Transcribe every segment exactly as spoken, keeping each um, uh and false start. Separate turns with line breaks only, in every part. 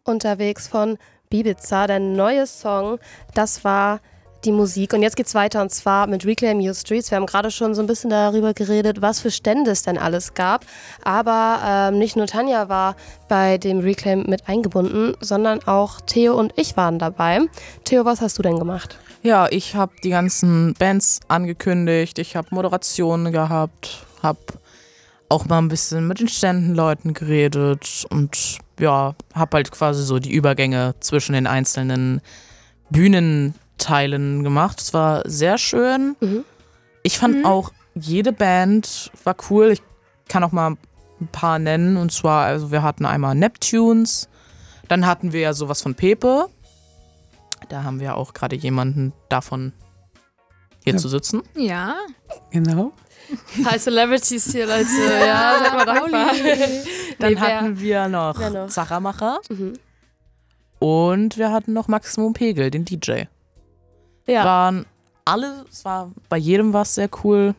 unterwegs von Bibiza. Der neue Song, das war die Musik. Und jetzt geht's weiter und zwar mit Reclaim Your Streets. Wir haben gerade schon so ein bisschen darüber geredet, was für Stände es denn alles gab. Aber ähm, nicht nur Tanja war bei dem Reclaim mit eingebunden, sondern auch Theo und ich waren dabei. Theo, was hast du denn gemacht?
Ja, ich habe die ganzen Bands angekündigt, ich habe Moderationen gehabt, habe auch mal ein bisschen mit den Ständenleuten geredet und ja, habe halt quasi so die Übergänge zwischen den einzelnen Bühnenteilen gemacht. Es war sehr schön. Mhm. Ich fand mhm. auch, jede Band war cool. Ich kann auch mal ein paar nennen. Und zwar, also wir hatten einmal Neptunes, dann hatten wir ja sowas von Pepe. Da haben wir auch gerade jemanden davon hier ja. zu sitzen.
Ja,
genau.
High Celebrities hier, Leute. Ja, sag mal dankbar.
Dann
nee,
hatten wir noch, noch? Zachamacher. Mhm. Und wir hatten noch Maximum Pegel, den D J. Ja. Waren alle, es war bei jedem was sehr cool.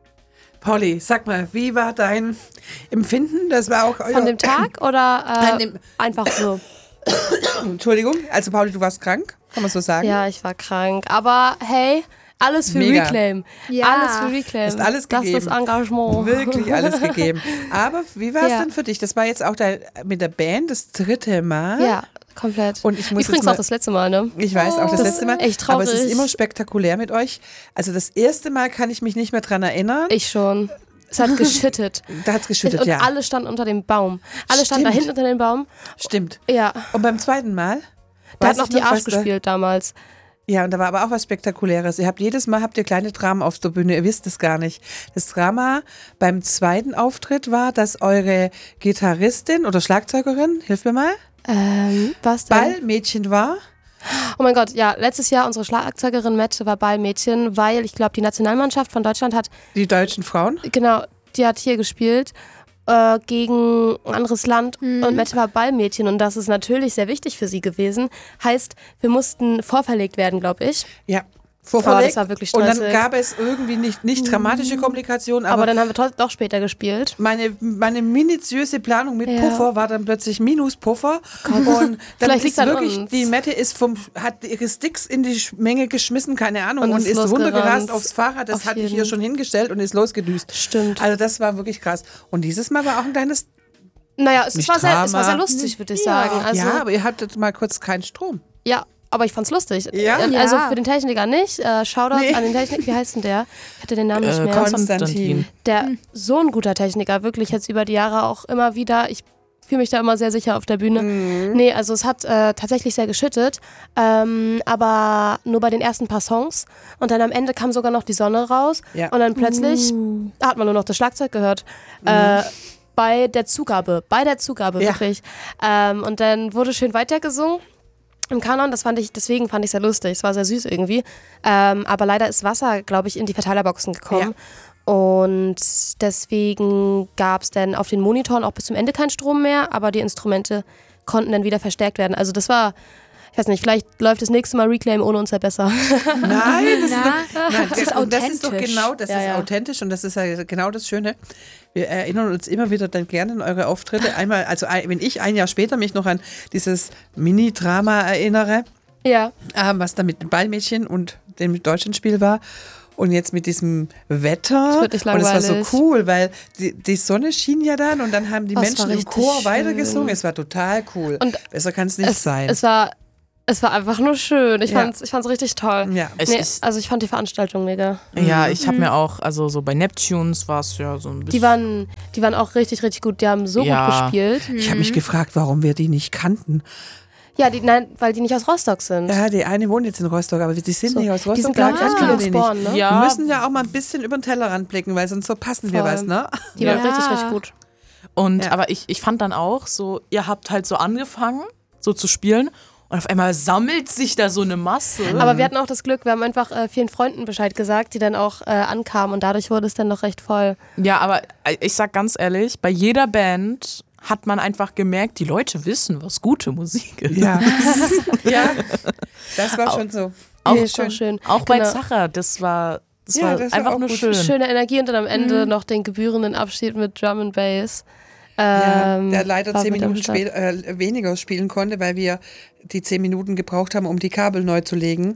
Pauli, sag mal, wie war dein Empfinden? Das war auch euer
Von dem Tag oder äh, einfach so?
Entschuldigung, also Pauli, du warst krank, kann man so sagen?
Ja, ich war krank, aber hey, alles für
Mega.
Reclaim.
Ja.
Alles für Reclaim.
Ist alles gegeben.
Das ist das Engagement.
Wirklich alles gegeben. Aber wie war es
ja.
denn für dich? Das war jetzt auch dein, mit der Band das dritte Mal.
Ja, komplett.
Und ich muss
Übrigens
mal,
auch das letzte Mal, ne?
Ich weiß, auch das,
das
letzte Mal.
Echt traurig.
Aber es ist immer spektakulär mit euch. Also das erste Mal kann ich mich nicht mehr dran erinnern.
Ich schon. Es hat geschüttet.
Da hat es geschüttet,
und
ja.
Und alle standen unter dem Baum. Alle
Stimmt.
standen da hinten unter dem Baum.
Stimmt.
Ja.
Und beim zweiten Mal?
Da hat noch die Arsch gespielt
da,
damals.
Ja, und da war aber auch was Spektakuläres. Ihr habt jedes Mal habt ihr kleine Dramen auf der Bühne, ihr wisst es gar nicht. Das Drama beim zweiten Auftritt war, dass eure Gitarristin oder Schlagzeugerin, hilf mir mal,
ähm, was denn?
Ballmädchen war.
Oh mein Gott, ja, letztes Jahr unsere Schlagzeugerin Mette war Ballmädchen, weil ich glaube, die Nationalmannschaft von Deutschland hat...
Die deutschen Frauen?
Genau, die hat hier gespielt äh, gegen ein anderes Land mhm. und Mette war Ballmädchen und das ist natürlich sehr wichtig für sie gewesen. Heißt, wir mussten vorverlegt werden, glaube ich.
Ja. Vorverlegt.
Oh, das war wirklich stressig.
Und dann gab es irgendwie nicht, nicht dramatische Komplikationen. Aber,
aber dann haben wir doch später gespielt.
Meine, meine minutiöse Planung mit ja. Puffer war dann plötzlich Minuspuffer.
Komm.
Und dann
Vielleicht
ist wirklich,
uns.
die Mette ist vom, hat ihre Sticks in die Menge geschmissen, keine Ahnung,
und,
und ist runtergerast aufs Fahrrad. Das
auf
hatte ich
jeden.
ihr schon hingestellt und ist losgedüst.
Stimmt.
Also das war wirklich krass. Und dieses Mal war auch ein kleines
Naja, es, war sehr, es war sehr
Drama.
lustig, würde ich
ja.
sagen. Also,
ja, aber ihr hattet mal kurz keinen Strom.
Ja, aber ich fand's lustig.
Ja?
Also
Ja.
für den Techniker nicht. Äh, Shoutouts
Nee.
an den Techniker. Wie heißt denn der? Ich hatte den Namen nicht
Äh,
mehr.
Konstantin.
Der so ein guter Techniker, wirklich jetzt über die Jahre auch immer wieder. Ich fühle mich da immer sehr sicher auf der Bühne.
Mhm.
Nee, also es hat äh, tatsächlich sehr geschüttet, ähm, aber nur bei den ersten paar Songs. Und dann am Ende kam sogar noch die Sonne raus
Ja.
und dann plötzlich
Uh.
hat man nur noch das Schlagzeug gehört. Mhm. Äh, bei der Zugabe, bei der Zugabe,
Ja.
wirklich. Ähm, und dann wurde schön weitergesungen. Im Kanon, das fand ich, deswegen fand ich sehr lustig. Es war sehr süß irgendwie. Ähm, aber leider ist Wasser, glaube ich, in die Verteilerboxen gekommen. Ja. Und deswegen gab es dann auf den Monitoren auch bis zum Ende keinen Strom mehr, aber die Instrumente konnten dann wieder verstärkt werden. Also das war, ich weiß nicht, vielleicht läuft das nächste Mal Reclaim ohne uns ja besser.
Nein, das,
Na,
ist, nein,
das ist
und das ist doch
authentisch.
genau, das
Ja,
ist
ja.
authentisch und das ist ja genau das Schöne. Wir erinnern uns immer wieder dann gerne an eure Auftritte. Einmal, also ein- wenn ich ein Jahr später mich noch an dieses Mini-Drama erinnere,
Ja.
ähm, was da mit dem Ballmädchen und dem deutschen Spiel war. Und jetzt mit diesem Wetter.
Das wird nicht
und es war
langweilig.
so cool, weil die, die Sonne schien ja dann und dann haben die
Oh, es
Menschen
war
im
richtig
Chor
schön.
weitergesungen. Es war total cool.
Und
Besser kann es nicht
es,
sein.
Es war, es war einfach nur schön. Ich
Ja.
fand's, ich fand's richtig toll.
ja.
Es
Nee,
ist-
also ich fand die Veranstaltung mega.
Ja, ich habe mir auch, also so bei Neptunes war es ja so ein bisschen.
Die waren, die waren auch richtig, richtig gut. Die haben so
Ja.
gut gespielt.
Ich habe mich gefragt, warum wir die nicht kannten.
Ja, die, nein, weil die nicht aus Rostock sind.
Ja, die eine wohnt jetzt in Rostock, aber die sind
So.
nicht aus Rostock.
Die sind,
da
glaube ich, aus
kennen wir die
Köln-Sporn,
nicht.
ne?
Ja.
Wir müssen ja auch mal ein bisschen über den Tellerrand blicken, weil sonst verpassen wir
Voll.
was, ne?
Die waren
Ja.
richtig, richtig gut.
Und
Ja.
aber ich, ich fand dann auch so, ihr habt halt so angefangen, so zu spielen und auf einmal sammelt sich da so eine Masse.
Aber wir hatten auch das Glück, wir haben einfach äh, vielen Freunden Bescheid gesagt, die dann auch äh, ankamen und dadurch wurde es dann noch recht voll.
Ja, aber ich sag ganz ehrlich, bei jeder Band hat man einfach gemerkt, die Leute wissen, was gute Musik ist.
Ja. ja, das war schon so.
Auch,
Nee, ist auch schön.
auch bei
Genau.
Zacher, das war, das
Ja,
war
das war
einfach
auch
nur
gut.
schön.
Schöne Energie und dann am Ende noch den gebührenden Abschied mit Drum and Bass. Ähm,
ja, der leider
war
zehn
mit am
Minuten
Start.
spät, äh, weniger spielen konnte, weil wir die zehn Minuten gebraucht haben, um die Kabel neu zu legen.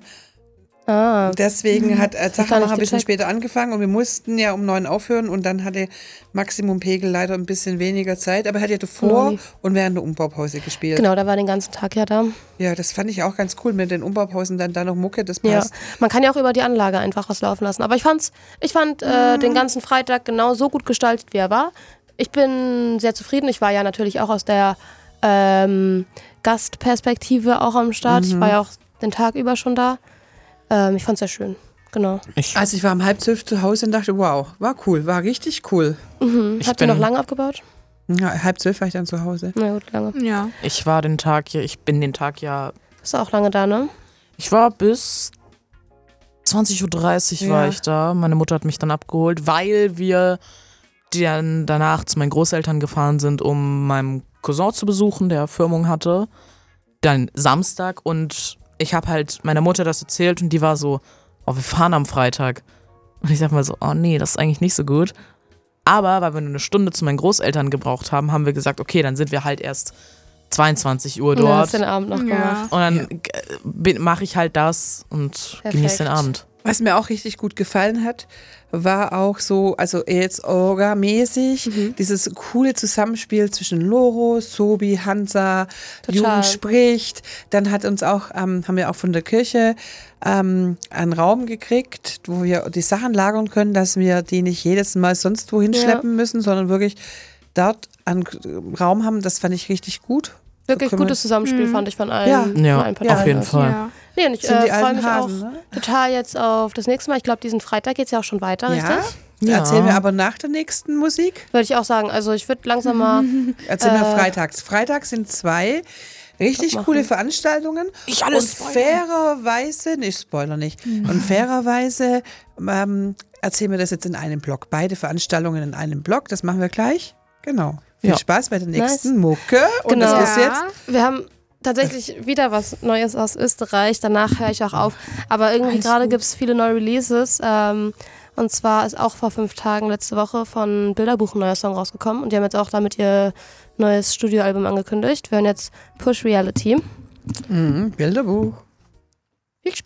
Ah,
Deswegen hat äh,
gar
Sachen
nicht
ein bisschen
gecheckt.
später angefangen und wir mussten ja um neun aufhören und dann hatte Maximum Pegel leider ein bisschen weniger Zeit, aber er hat ja davor
Noni.
und während der Umbaupause gespielt.
genau, da war den ganzen Tag ja da.
Ja, das fand ich auch ganz cool mit den Umbaupausen, dann da noch Mucke, das
Ja,
passt.
man kann ja auch über die Anlage einfach was laufen lassen. Aber ich fand's, ich fand äh,
Mhm.
den ganzen Freitag genau so gut gestaltet, wie er war. Ich bin sehr zufrieden. Ich war ja natürlich auch aus der ähm, Gastperspektive auch am Start.
Mhm.
Ich war ja auch den Tag über schon da. Ähm, ich fand's sehr schön. Genau.
Ich,
Also ich war um halb zwölf zu Hause und dachte, wow, war cool, war richtig cool.
Mhm.
Ich
Habt ihr
bin-
noch lange abgebaut?
Ja, halb zwölf war ich dann zu Hause.
Na gut, lange.
Ja.
ich war den Tag hier, ich bin den Tag ja,
Bist du auch lange da, ne?
ich war bis zwanzig Uhr dreißig
Ja.
war ich da. Meine Mutter hat mich dann abgeholt, weil wir dann danach zu meinen Großeltern gefahren sind, um meinen Cousin zu besuchen, der Firmung hatte. Dann Samstag und ich habe halt meiner Mutter das erzählt und die war so, oh, wir fahren am Freitag. Und ich sag mal so, oh nee, das ist eigentlich nicht so gut. Aber weil wir nur eine Stunde zu meinen Großeltern gebraucht haben, haben wir gesagt, okay, dann sind wir halt erst zweiundzwanzig Uhr
Ja,
dort.
hast den Abend noch gemacht.
Und dann mache ich halt das und
Perfekt.
genieße den Abend.
Was mir auch richtig gut gefallen hat, war auch so, also jetzt Orga-mäßig,
Mhm.
dieses coole Zusammenspiel zwischen Loro, Sobi, Hansa,
Total.
Jugend spricht. Dann hat uns auch, ähm, haben wir auch von der Kirche ähm, einen Raum gekriegt, wo wir die Sachen lagern können, dass wir die nicht jedes Mal sonst wohin
Ja.
schleppen müssen, sondern wirklich dort einen Raum haben. Das fand ich richtig gut.
Wirklich
können wir-
gutes Zusammenspiel,
Mhm.
fand ich von allen.
Ja.
von
Ja,
allen
auf
Parteien.
jeden Fall.
Ja.
Nee, und ich
Sind
äh,
die
freue
alten
mich
Hasen,
auch
ne?
total jetzt auf das nächste Mal. Ich glaube, diesen Freitag geht es ja auch schon weiter,
Ja.
richtig?
Ja.
Erzählen wir aber nach der nächsten Musik.
Würde ich auch sagen. Also ich würde langsam mal.
Erzählen wir
Äh,
freitags. Freitags sind zwei richtig
machen.
coole Veranstaltungen.
Ich alles
Und
spoilern.
fairerweise, nee, ich spoiler nicht, und fairerweise ähm, erzählen wir das jetzt in einem Block. Beide Veranstaltungen in einem Block, das machen wir gleich. Genau. Viel
Ja.
Spaß bei der nächsten
Nice.
Mucke. Und
Genau.
das ist jetzt,
Wir haben tatsächlich wieder was Neues aus Österreich. Danach höre ich auch auf. Aber irgendwie
Alles
gerade
gut.
gibt es viele neue Releases. Ähm, und zwar ist auch vor fünf Tagen letzte Woche von Bilderbuch ein neuer Song rausgekommen. Und die haben jetzt auch damit ihr neues Studioalbum angekündigt. Wir hören jetzt Push Reality.
mhm, Bilderbuch.